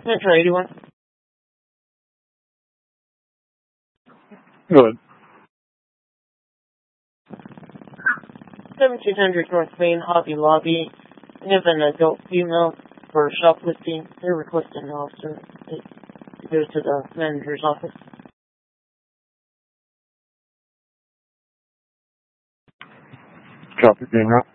Metro 81. Go ahead. 1700 North Main, Hobby Lobby. We have an adult female for shoplifting. They're requesting an officer to go to the manager's office. Copy, being right.